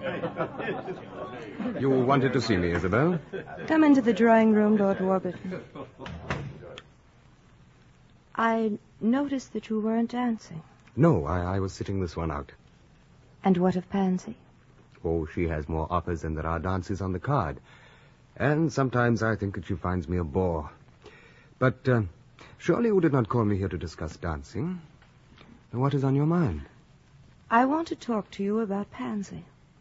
You wanted to see me, Isabel? Come into the drawing room, Lord Warburton. I noticed that you weren't dancing. No, I was sitting this one out. And what of Pansy? Oh, she has more offers than there are dances on the card. And sometimes I think that she finds me a bore. But surely you did not call me here to discuss dancing. What is on your mind? I want to talk to you about Pansy.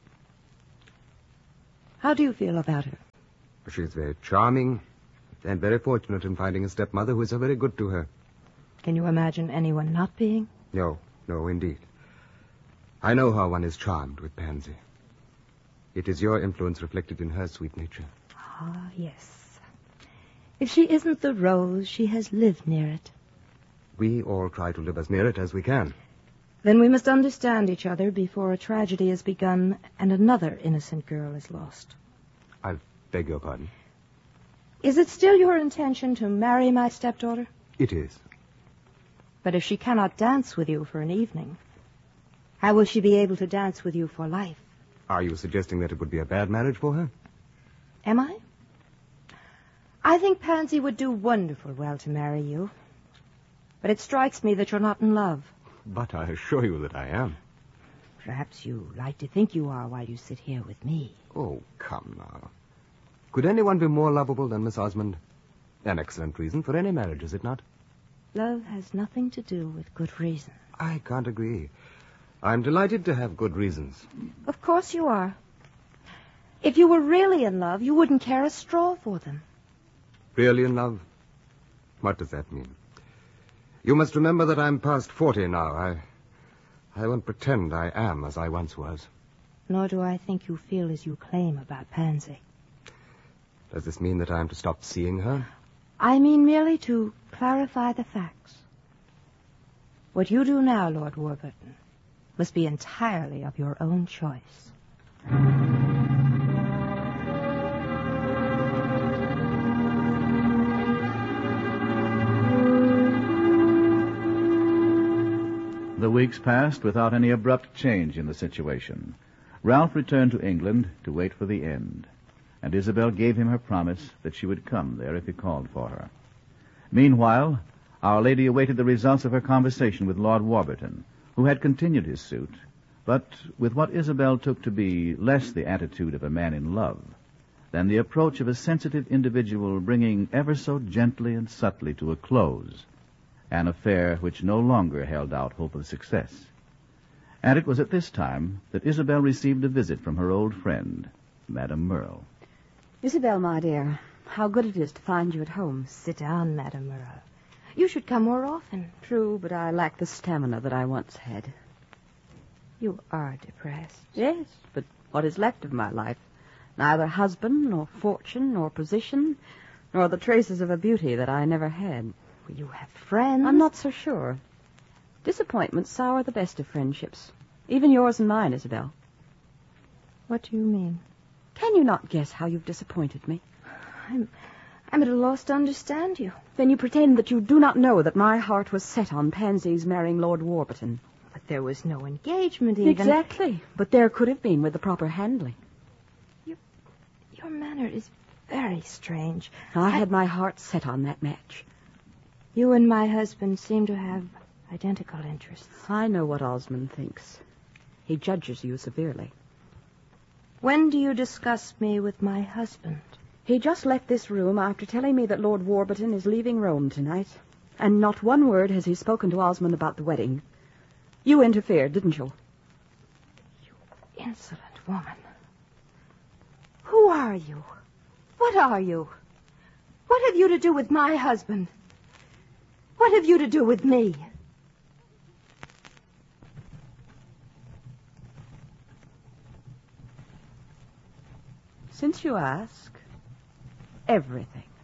How do you feel about her? She is very charming and very fortunate in finding a stepmother who is so very good to her. Can you imagine anyone not being? No, indeed. I know how one is charmed with Pansy. It is your influence reflected in her sweet nature. Ah, yes. If she isn't the rose, she has lived near it. We all try to live as near it as we can. Then we must understand each other before a tragedy is begun and another innocent girl is lost. I beg your pardon. Is it still your intention to marry my stepdaughter? It is. But if she cannot dance with you for an evening, how will she be able to dance with you for life? Are you suggesting that it would be a bad marriage for her? Am I? I think Pansy would do wonderful well to marry you. But it strikes me that you're not in love. But I assure you that I am. Perhaps you like to think you are while you sit here with me. Oh, come now. Could anyone be more lovable than Miss Osmond? An excellent reason for any marriage, is it not? Love has nothing to do with good reason. I can't agree. I'm delighted to have good reasons. Of course you are. If you were really in love, you wouldn't care a straw for them. Really in love? What does that mean? You must remember that I'm past 40 now. I won't pretend I am as I once was. Nor do I think you feel as you claim about Pansy. Does this mean that I'm to stop seeing her? I mean merely to clarify the facts. What you do now, Lord Warburton, must be entirely of your own choice. The weeks passed without any abrupt change in the situation. Ralph returned to England to wait for the end, and Isabel gave him her promise that she would come there if he called for her. Meanwhile, Our Lady awaited the results of her conversation with Lord Warburton, who had continued his suit, but with what Isabel took to be less the attitude of a man in love than the approach of a sensitive individual bringing ever so gently and subtly to a close an affair which no longer held out hope of success. And it was at this time that Isabel received a visit from her old friend, Madame Merle. Isabel, my dear, how good it is to find you at home. Sit down, Madame Merle. You should come more often. True, but I lack the stamina that I once had. You are depressed. Yes, but what is left of my life? Neither husband, nor fortune, nor position, nor the traces of a beauty that I never had. You have friends. I'm not so sure. Disappointments sour the best of friendships. Even yours and mine, Isabel. What do you mean? Can you not guess how you've disappointed me? I'm at a loss to understand you. Then you pretend that you do not know that my heart was set on Pansy's marrying Lord Warburton. But there was no engagement even. Exactly. But there could have been with the proper handling. Your manner is very strange. I had my heart set on that match. You and my husband seem to have identical interests. I know what Osmond thinks. He judges you severely. When do you discuss me with my husband? He just left this room after telling me that Lord Warburton is leaving Rome tonight. And not one word has he spoken to Osmond about the wedding. You interfered, didn't you? You insolent woman. Who are you? What are you? What have you to do with my husband? What have you to do with me? Since you ask, everything.